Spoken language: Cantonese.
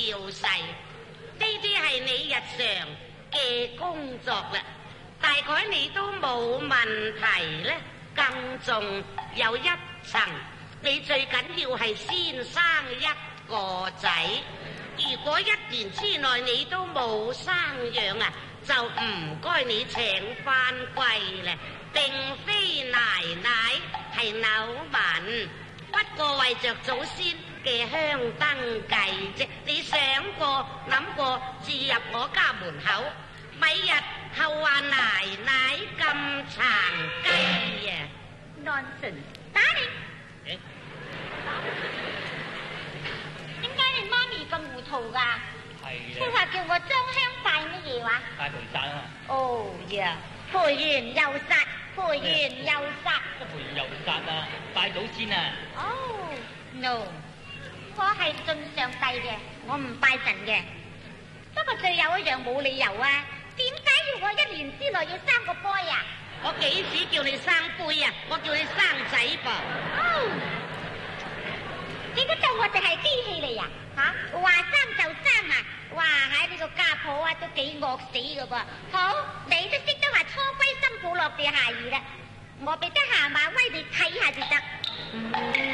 要世，呢啲係你日常嘅工作啦。大概你都冇問題咧。更重有一層，你最緊要係先生一個仔。如果1年之內你都冇生養啊，就唔該你請翻歸咧。並非奶奶係扭紋，不過為着祖先嘅香燈計啫。你想過諗過自入我家門口，咪日後話奶奶咁殘雞啊 ！Nonsense， 打你！點解你媽咪咁糊塗㗎？係佢話叫我裝香拜乜嘢話？ 拜菩薩啊！ 哦呀，培元又殺，培元又殺。 培元又殺啊！拜祖先啊！ 哦 ，no， 我係信上帝嘅，我唔拜神嘅。不過最有一樣冇理由啊！點解要我1年之內要生個 boy 啊？ 我幾時叫你生杯啊？我叫你生仔噃。 哦，你都當我哋係機器嚟呀？嚇，話生就生啊！哇，喺呢個家婆啊都幾惡死噶噃。好，你都識得話初歸新抱落地下兒啦。我俾得下馬威你睇下就得。